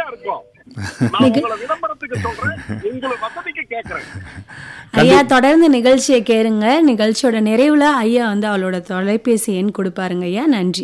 இருக்கும். நான் உங்களை விளம்பரத்துக்கு சொல்றேன், உங்களை வசதிக்கு கேட்கிறேன். ஐயா தொடர்ந்து நிகழ்ச்சியை கேளுங்க. நிகழ்ச்சியோட நிறைவுல ஐயா வந்து அவளோட தொலைபேசி எண் கொடுப்பாருங்க ஐயா. நன்றி.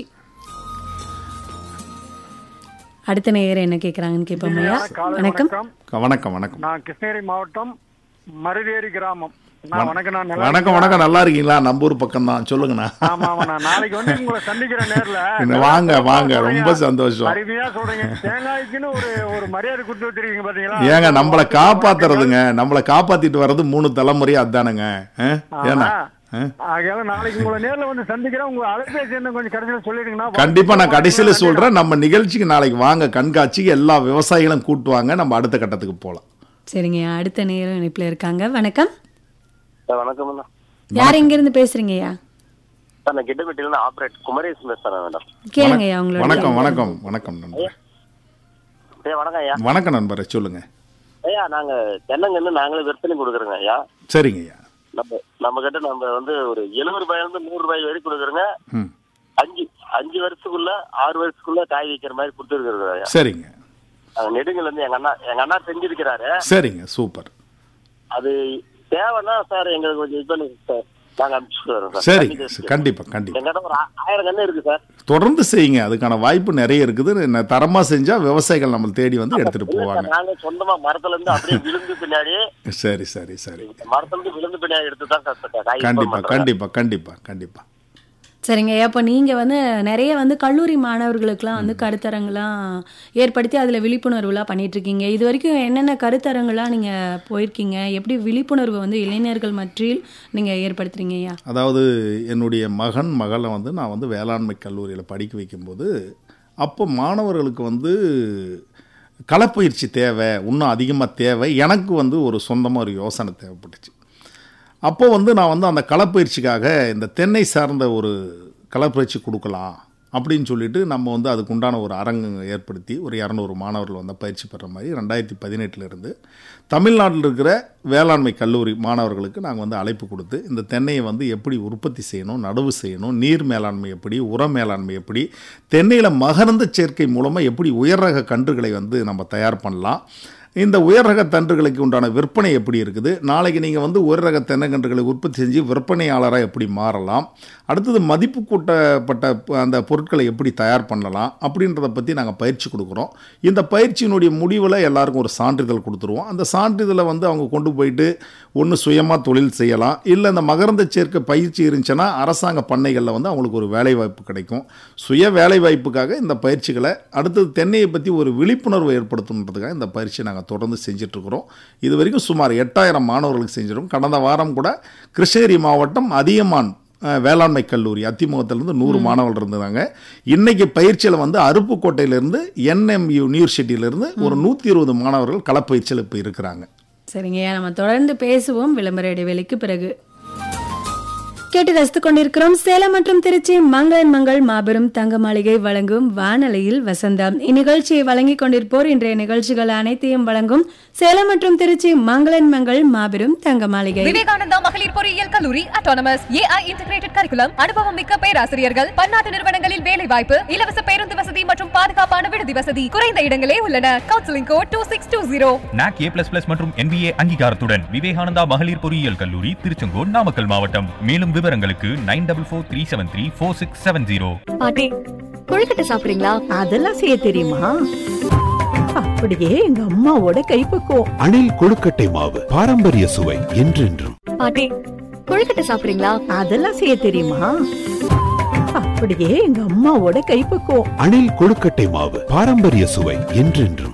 அடுத்த நேயர் என்ன கேக்குறாங்கன்னு கேட்போம் ஐயா. வணக்கம். வணக்கம் வணக்கம். நான் கிருஷ்ணகிரி மாவட்டம் மருதேரி கிராமம். வணக்கம். நல்லா இருக்கீங்களா? நம்பூர் பக்கம் தான். சொல்லுங்கண்ணா. நாளைக்கு வந்து உங்களை சந்திக்கிற நேர்ல வாங்க. ரொம்ப சந்தோஷம். அருமையா சொல்றீங்க. தேங்காய்க்குன்னு ஒரு மரியாதை கொடுத்து வச்சிருக்கீங்க பாத்தீங்களா? ஏங்க நம்மளை காப்பாத்துறதுங்க, நம்மளை காப்பாத்திட்டு வர்றது 3 தலைமுறையா அதானுங்க. ஏன்னா நாளைக்கு உங்களை நேர்ல வந்து சந்திக்கிறேன். உங்க அலைபேசி என்ன கொஞ்சம் கடைசியில சொல்லிடுங்கன்னா கண்டிப்பா நான் கடைசியில சொல்றேன். நம்ம நிகழ்ச்சிக்கு நாளைக்கு வாங்க, கண்காட்சிக்கு எல்லா விவசாயிகளும் கூட்டுவாங்க. நம்ம அடுத்த கட்டத்துக்கு போலாம். சரிங்க. அடுத்த நேரம் இணைப்புல இருக்காங்க. வணக்கம். வணக்கம். யார் எங்க இருந்து பேசுறீங்கய்யா? நான் கிட்டபெட்டில ஆபரேட் குமரேஷ் பேசுறேன் மேடம். கேளுங்கய்யா உங்களோட. வணக்கம் நண்பர். வணக்கம் ஐயா. வணக்கம் நண்பரே, சொல்லுங்க ஐயா. நாங்க தென்னங்கன்னு நாங்களே விற்பனை கொடுக்குறோங்க ஐயா. சரிங்க ஐயா. நம்ம கிட்ட நம்ம வந்து ஒரு 70 ரூபாயிலிருந்து 100 ரூபாய் வரைக்கும் கொடுக்குறோங்க. 5 வருஷத்துக்குள்ள 6 வருஷத்துக்குள்ள காய் வைக்கிற மாதிரி கொடுத்துருக்குறது ஐயா. சரிங்க. நெடுங்கல் இருந்து எங்க அண்ணா செஞ்சிருக்கிறாரு. சரிங்க, சூப்பர். அது தேவைன்னா சார் எங்களுக்கு கொஞ்சம் இது பண்ணி சார் நாங்க அனுப்பிச்சுட்டு வரோம் சார். சரி, கண்டிப்பா. எங்கிட்ட ஒரு 1000 கண்ணு இருக்கு சார். தொடர்ந்து செய்யுங்க, அதுக்கான வாய்ப்பு நிறைய இருக்குது. தரமா செஞ்சா விவசாயிகள் நம்ம தேடி வந்து எடுத்துட்டு போவாங்க. நாங்க சொந்தமா மரத்துல இருந்து அப்படியே விழுந்து பின்னாடி சரி மரத்துல இருந்து விழுந்து பின்னாடி எடுத்துதான். கண்டிப்பா. சரிங்க. அப்போ நீங்கள் வந்து நிறைய வந்து கல்லூரி மாணவர்களுக்கெல்லாம் வந்து கருத்தரங்கெல்லாம் ஏற்படுத்தி அதில் விழிப்புணர்வுலாம் பண்ணிகிட்ருக்கீங்க. இது வரைக்கும் என்னென்ன கருத்தரங்கெல்லாம் நீங்கள் போயிருக்கீங்க? எப்படி விழிப்புணர்வு வந்து இளைஞர்கள் மற்றில் நீங்கள் ஏற்படுத்துறீங்க ஐயா? அதாவது என்னுடைய மகளை வந்து நான் வந்து வேளாண்மை கல்லூரியில் படிக்க வைக்கும்போது அப்போ மாணவர்களுக்கு வந்து களப்பயிற்சி தேவை, இன்னும் அதிகமாக தேவை. எனக்கு வந்து ஒரு சொந்தமாக ஒரு யோசனை தேவைப்பட்டுச்சு. அப்போ வந்து நான் வந்து அந்த களப்பயிற்சிக்காக இந்த தென்னை சார்ந்த ஒரு களப்பயிற்சி கொடுக்கலாம் அப்படின்னு சொல்லிட்டு நம்ம வந்து அதுக்கு உண்டான ஒரு அரங்கு ஏற்படுத்தி ஒரு 200 மாணவர்கள் வந்து பயிற்சி பெற மாதிரி 2018 தமிழ்நாட்டில் இருக்கிற வேளாண்மை கல்லூரி மாணவர்களுக்கு நாங்கள் வந்து அழைப்பு கொடுத்து இந்த தென்னையை வந்து எப்படி உற்பத்தி செய்யணும், நடவு செய்யணும், நீர் மேலாண்மை எப்படி, உர மேலாண்மை எப்படி, தென்னையில் மகரந்த சேர்க்கை மூலமாக எப்படி உயர் ரக கன்றுகளை வந்து நம்ம தயார் பண்ணலாம், இந்த உயர் ரக தன்றுகளுக்கு உண்டான விற்பனை எப்படி இருக்குது, நாளைக்கு நீங்கள் வந்து உயர் ரக தென்னங்கன்றுகளை உற்பத்தி செஞ்சு விற்பனையாளராக எப்படி மாறலாம், அடுத்தது மதிப்பு கூட்டப்பட்ட அந்த பொருட்களை எப்படி தயார் பண்ணலாம் அப்படின்றத பற்றி நாங்கள் பயிற்சி கொடுக்குறோம். இந்த பயிற்சியினுடைய முடிவில் எல்லாருக்கும் ஒரு சான்றிதழ் கொடுத்துருவோம். அந்த சான்றிதழை வந்து அவங்க கொண்டு போயிட்டு ஒன்று சுயமாக தொழில் செய்யலாம், இல்லை இந்த மகரந்த சேர்க்கை பயிற்சி இருந்துச்சுன்னா அரசாங்க பண்ணைகளில் வந்து அவங்களுக்கு ஒரு வேலைவாய்ப்பு கிடைக்கும். சுய வேலைவாய்ப்புக்காக இந்த பயிற்சிகளை, அடுத்தது தென்னையை பற்றி ஒரு விழிப்புணர்வு ஏற்படுத்தணுன்றதுக்காக இந்த பயிற்சியை நாங்கள் தொடர்ந்து செஞ்சிட்ருக்கிறோம். இது வரைக்கும் சுமார் 8000 மாணவர்களுக்கு செஞ்சிடும். கடந்த வாரம் கூட கிருஷ்ணகிரி மாவட்டம் அதியமான் வேளாண்மை கல்லூரி அத்திமுகத்திலிருந்து 100 மாணவர்கள் இருந்தாங்க. இன்னைக்கு பயிற்சியில் வந்து அருப்புக்கோட்டையிலிருந்து NMU யூனிவர்சிட்டியிலிருந்து ஒரு 120 மாணவர்கள் களப்பயிற்சியில் இப்போ இருக்கிறாங்க. சரிங்க, நம்ம தொடர்ந்து பேசுவோம் விளம்பர இடைவெளிக்கு பிறகு. கேட்டு ரசித்துக் கொண்டிருக்கிறோம் சேலம் மற்றும் திருச்சி மங்களன் மங்கள் மாபெரும் தங்க மாளிகை வழங்கும் வானொலியில் வசந்தம். இந்நிகழ்ச்சியை வழங்கிக் கொண்டிருப்போர் இன்றைய நிகழ்ச்சிகள் அனைத்தையும் வழங்கும் சேலம் மற்றும் திருச்சி மங்களன் மங்கள் மாபெரும் தங்க மாளிகை. விவேகானந்தா மகளிர் பொறியியல் கல்லூரி அட்டானமஸ், AI இன்டிகிரேட்டட் கரிக்குலம், அனுபவம் மிக்க பேராசிரியர்கள், பன்னாட்டு நிறுவனங்களில் வேலை வாய்ப்பு, இலவச பேருந்து வசதி மற்றும் பாதுகாப்பான விடுதி வசதி, குறைந்த இடங்களே உள்ளன. Counselling code 2620. NAC A++ மற்றும் NBA அங்கீகாரத்துடன் விவேகானந்தா மகளிர் பொறியியல் கல்லூரி திருச்செங்கோடு, நாமக்கல் மாவட்டம். மேலும் விவரங்களுக்கு 9443734670. பாட்டி, கொழுக்கட்டை சாப்பிடுறீங்களா? அதெல்லாம் செய்ய தெரியுமா? அப்படியே எங்க அம்மாவோட கைப்பக்குவம். அணில் கொழுக்கட்டை மாவு, பாரம்பரிய சுவை என்றென்றும். பாட்டி, கொழுக்கட்டை சாப்பிடுறீங்களா? அதெல்லாம் செய்ய தெரியுமா? அப்படியே எங்க அம்மாவோட கைப்பக்குவம். அணில் கொழுக்கட்டை மாவு, பாரம்பரிய சுவை என்றென்றும்.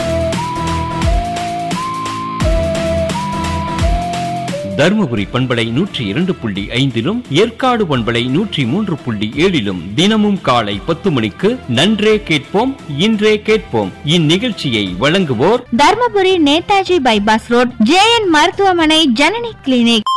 தருமபுரி பண்பலை 102.5 ஏற்காடு பண்பலை 103.7 தினமும் காலை 10 மணிக்கு நன்றே கேட்போம் இன்றே கேட்போம். இந்நிகழ்ச்சியை வழங்குவோர் Dharmapuri Netaji bypass road JN மருத்துவமனை, ஜனனி கிளினிக்.